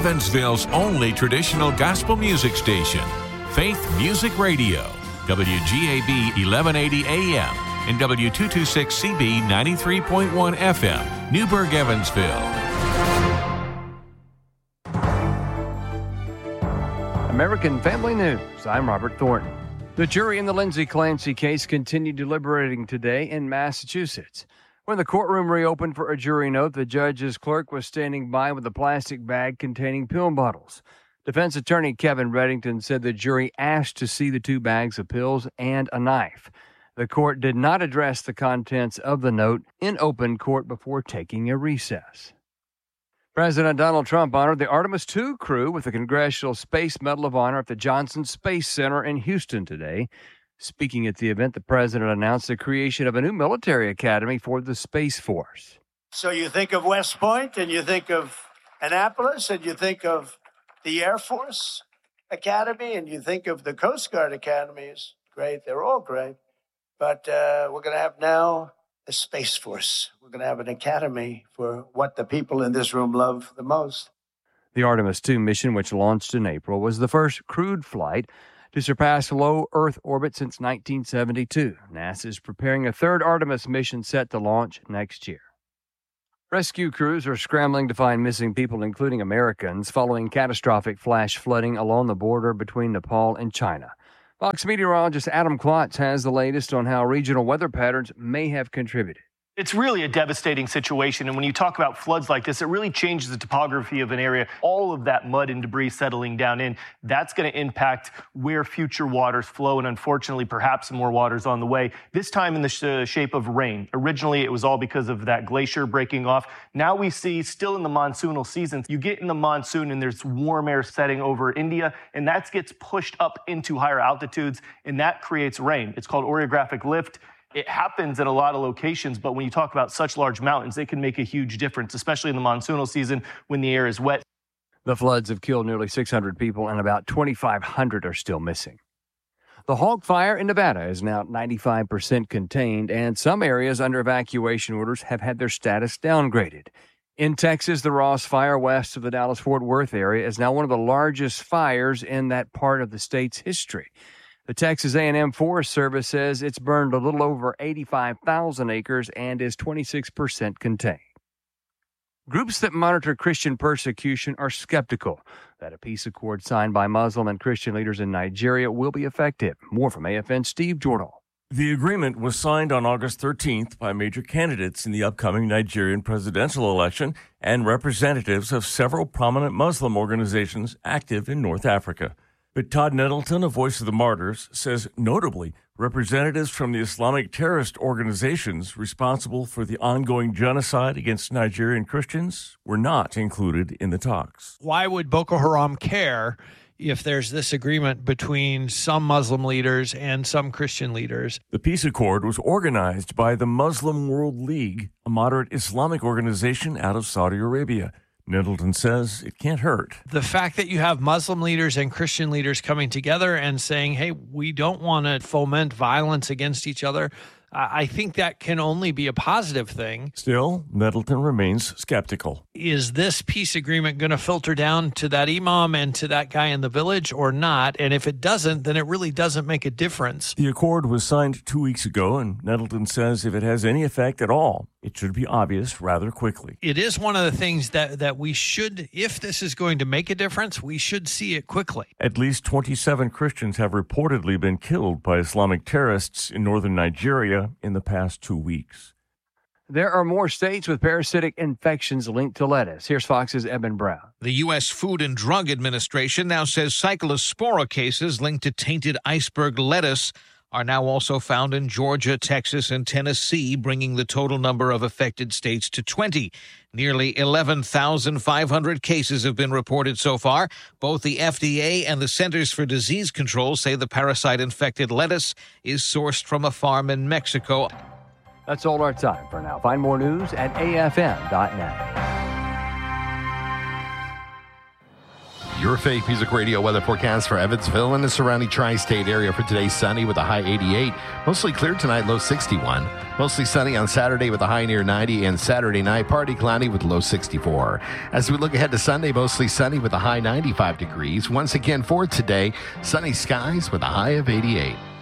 Evansville's only traditional gospel music station, Faith Music Radio, WGAB 1180 AM and W226CB 93.1 FM, Newburgh, Evansville. American Family News. I'm Robert Thornton. The jury in the Lindsay Clancy case continued deliberating today in Massachusetts. When the courtroom reopened for a jury note, the judge's clerk was standing by with a plastic bag containing pill bottles. Defense attorney Kevin Reddington said the jury asked to see the 2 bags of pills and a knife. The court did not address the contents of the note in open court before taking a recess. President Donald Trump honored the Artemis II crew with the Congressional Space Medal of Honor at the Johnson Space Center in Houston today. Speaking at the event, the president announced the creation of a new military academy for the Space Force. So you think of West Point, and you think of Annapolis, and you think of the Air Force Academy, and you think of the Coast Guard academies. Great, they're all great. But we're going to have now the Space Force. We're going to have an academy for what the people in this room love the most. The Artemis II mission, which launched in April, was the first crewed flight to surpass low Earth orbit since 1972. NASA is preparing a third Artemis mission set to launch next year. Rescue crews are scrambling to find missing people, including Americans, following catastrophic flash flooding along the border between Nepal and China. Fox meteorologist Adam Klotz has the latest on how regional weather patterns may have contributed. It's really a devastating situation, and when you talk about floods like this, it really changes the topography of an area. All of that mud and debris settling down in, that's going to impact where future waters flow, and unfortunately, perhaps some more water's on the way, this time in the shape of rain. Originally, it was all because of that glacier breaking off. Now we see, still in the monsoonal season, you get in the monsoon and there's warm air setting over India, and that gets pushed up into higher altitudes, and that creates rain. It's called orographic lift. It happens at a lot of locations, but when you talk about such large mountains, they can make a huge difference, especially in the monsoonal season when the air is wet. The floods have killed nearly 600 people and about 2,500 are still missing. The Hawk Fire in Nevada is now 95% contained, and some areas under evacuation orders have had their status downgraded. In Texas, the Ross Fire west of the Dallas-Fort Worth area is now one of the largest fires in that part of the state's history. The Texas A&M Forest Service says it's burned a little over 85,000 acres and is 26% contained. Groups that monitor Christian persecution are skeptical that a peace accord signed by Muslim and Christian leaders in Nigeria will be effective. More from AFN's Steve Jordahl. The agreement was signed on August 13th by major candidates in the upcoming Nigerian presidential election and representatives of several prominent Muslim organizations active in North Africa. But Todd Nettleton, a voice of the martyrs, says notably representatives from the Islamic terrorist organizations responsible for the ongoing genocide against Nigerian Christians were not included in the talks. Why would Boko Haram care if there's this agreement between some Muslim leaders and some Christian leaders? The peace accord was organized by the Muslim World League, a moderate Islamic organization out of Saudi Arabia. Nettleton says it can't hurt. The fact that you have Muslim leaders and Christian leaders coming together and saying, hey, we don't want to foment violence against each other, I think that can only be a positive thing. Still, Nettleton remains skeptical. Is this peace agreement going to filter down to that imam and to that guy in the village or not? And if it doesn't, then it really doesn't make a difference. The accord was signed 2 weeks ago, and Nettleton says if it has any effect at all, it should be obvious rather quickly. It is one of the things that we should, if this is going to make a difference, we should see it quickly. At least 27 Christians have reportedly been killed by Islamic terrorists in northern Nigeria in the past 2 weeks. There are more states with parasitic infections linked to lettuce. Here's Fox's Eben Brown. The U.S. Food and Drug Administration now says Cyclospora cases linked to tainted iceberg lettuce are now also found in Georgia, Texas, and Tennessee, bringing the total number of affected states to 20. Nearly 11,500 cases have been reported so far. Both the FDA and the Centers for Disease Control say the parasite-infected lettuce is sourced from a farm in Mexico. That's all our time for now. Find more news at afm.net. Your Faith Music Radio weather forecast for Evansville and the surrounding tri-state area for today: sunny with a high 88. Mostly clear tonight, low 61. Mostly sunny on Saturday with a high near 90. And Saturday night, partly cloudy with low 64. As we look ahead to Sunday, mostly sunny with a high 95 degrees. Once again for today, sunny skies with a high of 88.